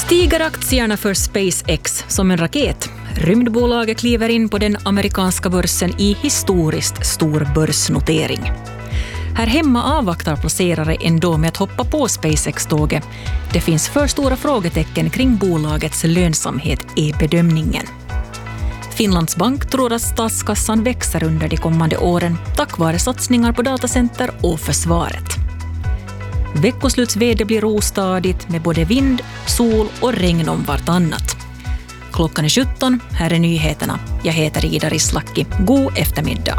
Stiger aktierna för SpaceX som en raket? Rymdbolaget kliver in på den amerikanska börsen i historiskt stor börsnotering. Här hemma avvaktar placerare ändå med att hoppa på SpaceX-tåget. Det finns för stora frågetecken kring bolagets lönsamhet i bedömningen. Finlands bank tror att statskassan växer under de kommande åren tack vare satsningar på datacenter och försvaret. Veckoslutsväder blir ostadigt med både vind, sol och regn om vartannat. Klockan är 17, här är nyheterna. Jag heter Ida Rislaki. God eftermiddag.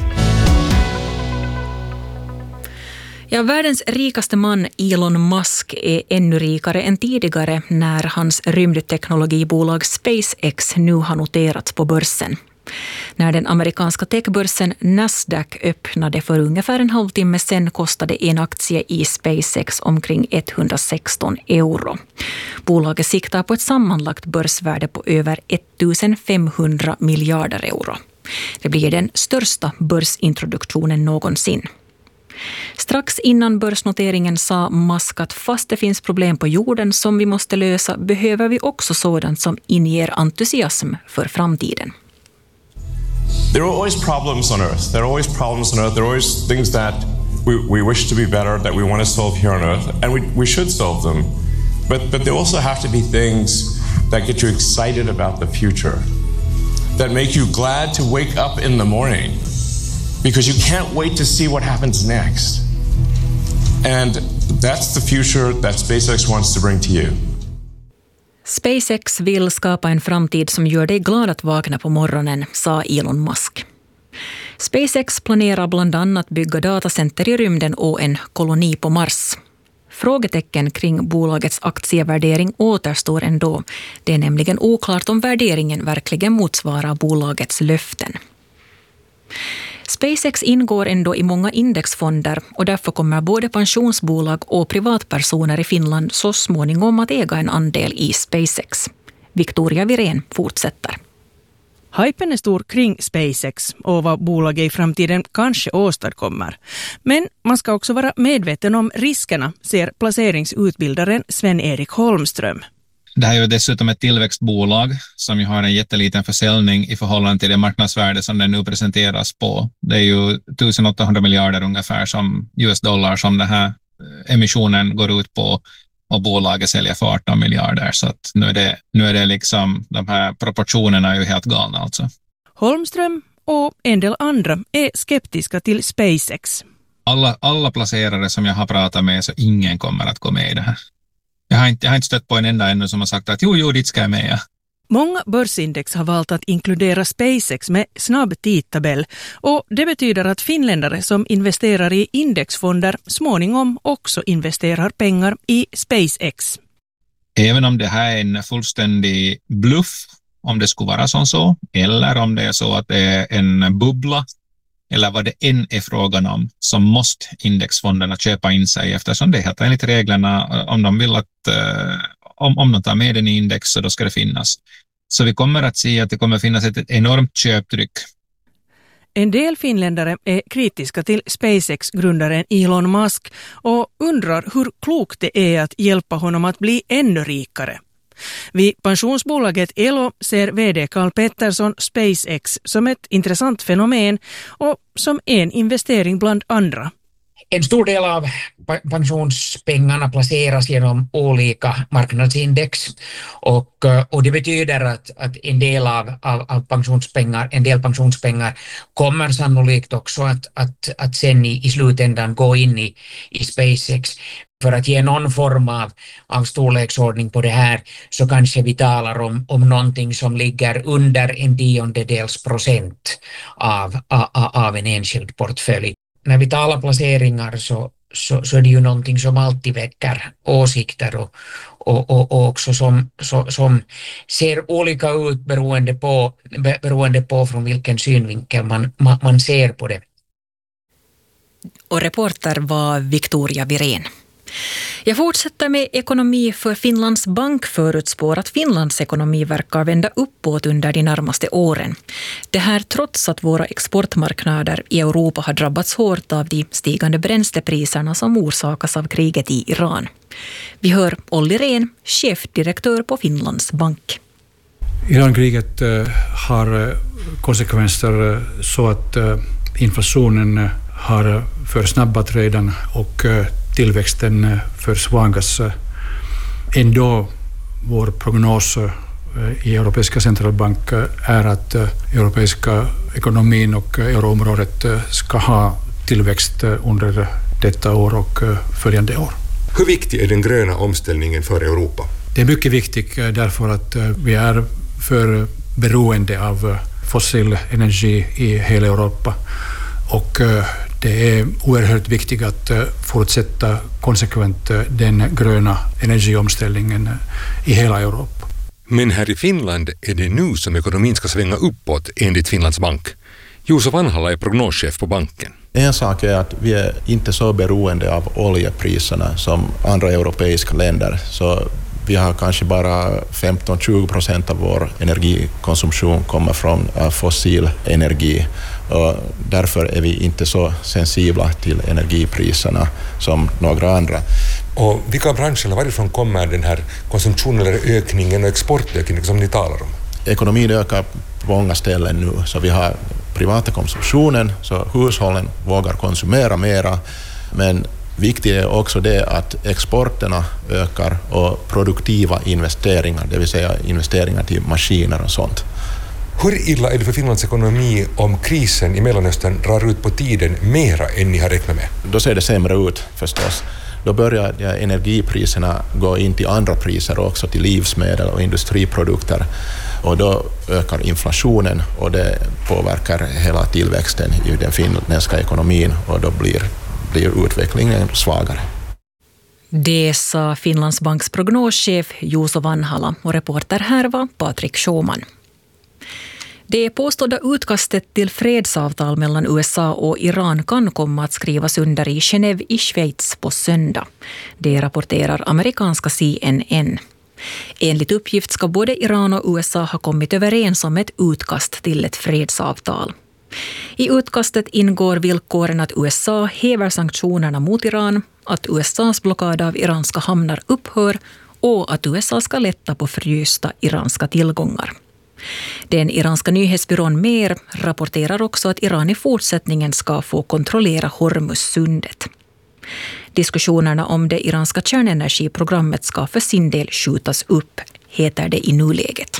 Ja, världens rikaste man Elon Musk är ännu rikare än tidigare när hans rymdteknologibolag SpaceX nu har noterats på börsen. När den amerikanska techbörsen Nasdaq öppnade för ungefär en halvtimme sedan kostade en aktie i SpaceX omkring 116 euro. Bolaget siktar på ett sammanlagt börsvärde på över 1500 miljarder euro. Det blir den största börsintroduktionen någonsin. Strax innan börsnoteringen sa Musk att fast det finns problem på jorden som vi måste lösa behöver vi också sådant som inger entusiasm för framtiden. There are always problems on Earth. There are always problems on Earth. There are always things that we wish to be better, that we want to solve here on Earth, and we should solve them. But there also have to be things that get you excited about the future, that make you glad to wake up in the morning, because you can't wait to see what happens next. And that's the future that SpaceX wants to bring to you. SpaceX vill skapa en framtid som gör dig glad att vakna på morgonen, sa Elon Musk. SpaceX planerar bland annat bygga datacenter i rymden och en koloni på Mars. Frågetecken kring bolagets aktievärdering återstår ändå. Det är nämligen oklart om värderingen verkligen motsvarar bolagets löften. SpaceX ingår ändå i många indexfonder och därför kommer både pensionsbolag och privatpersoner i Finland så småningom att äga en andel i SpaceX. Victoria Virén fortsätter. Hypen är stor kring SpaceX och vad bolaget i framtiden kanske åstadkommer. Men man ska också vara medveten om riskerna, ser placeringsutbildaren Sven-Erik Holmström. Det här är ju dessutom ett tillväxtbolag som ju har en jätteliten försäljning i förhållande till det marknadsvärde som den nu presenteras på. Det är ju 1800 miljarder ungefär som US-dollar som den här emissionen går ut på och bolaget säljer för 18 miljarder. Så att nu är det liksom, de här proportionerna är ju helt galna alltså. Holmström och en del andra är skeptiska till SpaceX. Alla placerare som jag har pratat med så ingen kommer att gå med i det här. Jag har inte stött på en enda ännu som har sagt att jo, dit ska jag med. Ja. Många börsindex har valt att inkludera SpaceX med snabb tidtabell och det betyder att finländare som investerar i indexfonder småningom också investerar pengar i SpaceX. Även om det här är en fullständig bluff, om det skulle vara så, eller om det är så att det är en bubbla, eller vad det än är frågan om, så måste indexfonderna köpa in sig eftersom det är helt enligt reglerna om de vill att om de tar med den i index så då ska det finnas. Så vi kommer att se att det kommer finnas ett enormt köptryck. En del finländare är kritiska till SpaceX-grundaren Elon Musk och undrar hur klokt det är att hjälpa honom att bli ännu rikare. Vid pensionsbolaget Elo ser vd Carl Pettersson SpaceX som ett intressant fenomen och som en investering bland andra. En stor del av pensionspengarna placeras genom olika marknadsindex och det betyder att en del av pensionspengar kommer sannolikt också att sen i slutändan gå in i SpaceX. För att ge någon form av storleksordning på det här så kanske vi talar om någonting som ligger under 0,1% av en enskild portfölj. När vi talar placeringar så är det ju någonting som alltid väcker åsikter och också som ser olika ut beroende på från vilken synvinkel man ser på det. Och reporter var Victoria Virén. Jag fortsätter med ekonomi, för Finlands bank förutspår att Finlands ekonomi verkar vända uppåt under de närmaste åren. Det här trots att våra exportmarknader i Europa har drabbats hårt av de stigande bränslepriserna som orsakas av kriget i Iran. Vi hör Olli Rehn, chefdirektör på Finlands bank. Irankriget har konsekvenser så att inflationen har försnabbat redan och tillväxten försvagas. Ändå vår prognos i Europeiska centralbank är att europeiska ekonomin och euroområdet ska ha tillväxt under detta år och följande år. Hur viktig är den gröna omställningen för Europa? Det är mycket viktigt därför att vi är för beroende av fossil energi i hela Europa, och det är oerhört viktigt att fortsätta konsekvent den gröna energiomställningen i hela Europa. Men här i Finland är det nu som ekonomin ska svänga uppåt enligt Finlands bank. Juuso Vanhala är prognoschef på banken. En sak är att vi är inte så beroende av oljepriserna som andra europeiska länder, så vi har kanske bara 15-20% av vår energikonsumtion kommer från fossil energi, och därför är vi inte så sensibla till energipriserna som några andra. Och vilka branscher, varifrån kommer den här konsumtionen eller ökningen och exportökningen som ni talar om? Ekonomin ökar på många ställen nu, så vi har privata konsumtionen, så hushållen vågar konsumera mera, men viktigt är också det att exporterna ökar och produktiva investeringar, det vill säga investeringar till maskiner och sånt. Hur illa är det för Finlands ekonomi om krisen i Mellanöstern drar ut på tiden mera än ni har räknat med? Då ser det sämre ut förstås. Då börjar energipriserna gå in till andra priser också, till livsmedel och industriprodukter, och då ökar inflationen och det påverkar hela tillväxten i den finländska ekonomin, och då blir utvecklingen svagare. Det sa Finlands banks prognoschef Juuso Vanhala, och reporter här var Patrik Schumann. Det påstådda utkastet till fredsavtal mellan USA och Iran kan komma att skrivas under i Genève i Schweiz på söndag. Det rapporterar amerikanska CNN. Enligt uppgift ska både Iran och USA ha kommit överens om ett utkast till ett fredsavtal. I utkastet ingår villkoren att USA häver sanktionerna mot Iran, att USAs blockad av iranska hamnar upphör och att USA ska lätta på frysta iranska tillgångar. Den iranska nyhetsbyrån Mer rapporterar också att Iran i fortsättningen ska få kontrollera Hormuzsundet. Diskussionerna om det iranska kärnenergiprogrammet ska för sin del skjutas upp, heter det i nuläget.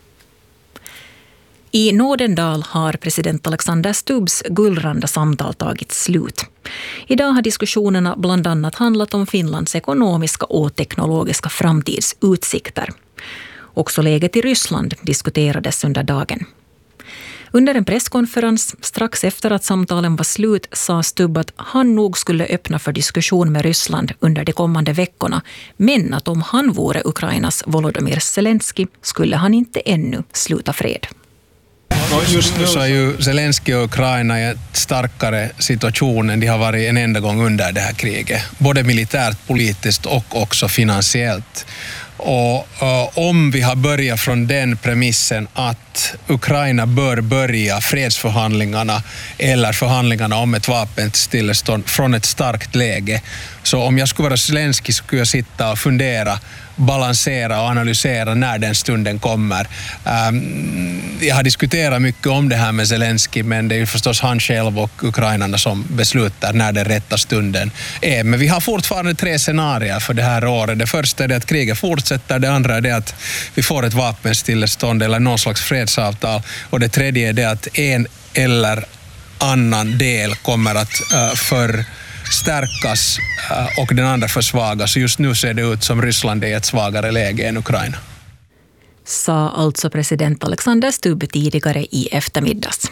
I Nådendal har president Alexander Stubbs guldranda samtal tagit slut. Idag har diskussionerna bland annat handlat om Finlands ekonomiska och teknologiska framtidsutsikter. Också läget i Ryssland diskuterades under dagen. Under en presskonferens strax efter att samtalen var slut sa Stubb att han nog skulle öppna för diskussion med Ryssland under de kommande veckorna, men att om han vore Ukrainas Volodymyr Zelensky skulle han inte ännu sluta fred. Just nu så är ju Zelensky och Ukraina i en starkare situation än de har varit en enda gång under det här kriget. Både militärt, politiskt och också finansiellt. Och om vi har börjat från den premissen att Ukraina bör börja fredsförhandlingarna eller förhandlingarna om ett vapenstillestånd från ett starkt läge, så om jag skulle vara Zelensky skulle jag sitta och fundera, balansera och analysera när den stunden kommer. Jag har diskuterat mycket om det här med Zelensky, men det är ju förstås han själv och ukrainarna som beslutar när den rätta stunden är. Men vi har fortfarande 3 scenarier för det här året. Det första är det att kriget fortsätter, det andra är det att vi får ett vapenstillestånd eller någon slags fredsavtal, och det tredje är det att en eller annan del kommer att förstärkas och den andra försvagas. Just nu ser det ut som Ryssland är i ett svagare läge än Ukraina. Sa alltså president Alexander Stubb tidigare i eftermiddags.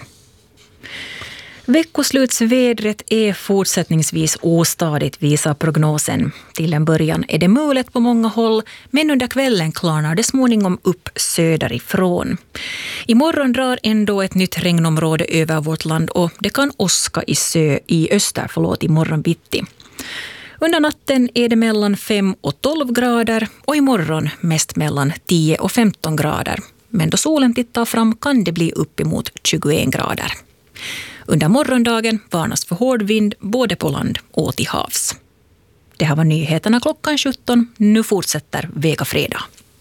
Veckoslutsvädret är fortsättningsvis ostadigt, visar prognosen. Till en början är det mulet på många håll, men under kvällen klarnar det småningom upp söderifrån. Imorgon drar ändå ett nytt regnområde över vårt land och det kan åska i öster imorgon bitti. Under natten är det mellan 5 och 12 grader och imorgon mest mellan 10 och 15 grader. Men då solen tittar fram kan det bli uppemot 21 grader. Under morgondagen varnas för hård vind både på land och till havs. Det här var nyheterna klockan 17. Nu fortsätter Vega fredag.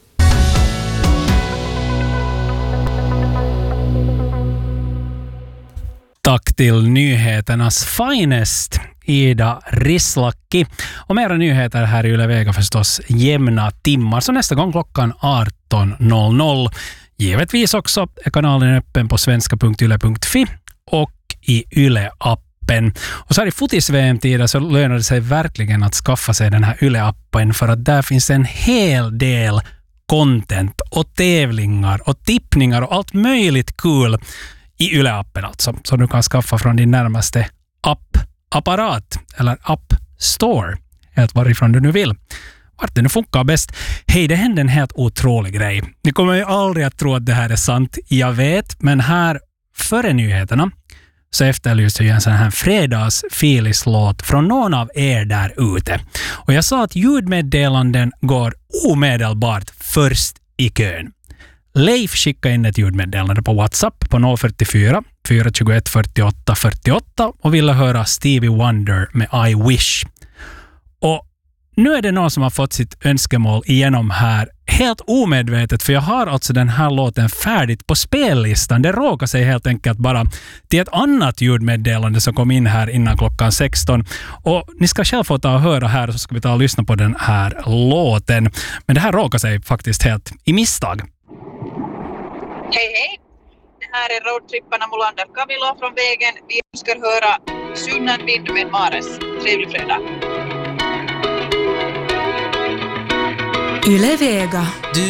Tack till nyheternas finest, Ida Rislaki. Och mera nyheter här i Yle Vega förstås jämna timmar. Så nästa gång klockan 18.00. Givetvis också är kanalen öppen på svenska.yle.fi och i Yle-appen. Och så här i fotis-VM-tider så lönar det sig verkligen att skaffa sig den här Yle-appen, för att där finns en hel del content och tävlingar och tippningar och allt möjligt kul i Yle-appen alltså, som du kan skaffa från din närmaste apparat eller app store, helt varifrån du nu vill. Vart det nu funkar bäst. Hej, det hände en helt otrolig grej. Ni kommer ju aldrig att tro att det här är sant, jag vet, men här före nyheterna så efterlyste jag en sån här fredags-filislåt från någon av er där ute. Och jag sa att ljudmeddelanden går omedelbart först i kön. Leif skickade in ett ljudmeddelande på WhatsApp på 044 421 48 48 och ville höra Stevie Wonder med I Wish. Och nu är det någon som har fått sitt önskemål igenom här helt omedvetet, för jag har alltså den här låten färdigt på spellistan. Det råkar sig helt enkelt bara till ett annat ljudmeddelande som kom in här innan klockan 16. Och ni ska själv få ta och höra här, så ska vi ta och lyssna på den här låten. Men det här råkar sig faktiskt helt i misstag. Hej hej! Det här är roadtripparna Molander Camilo från vägen. Vi ska höra Sunnan vind med Mares. Trevlig fredag! Yle Vega.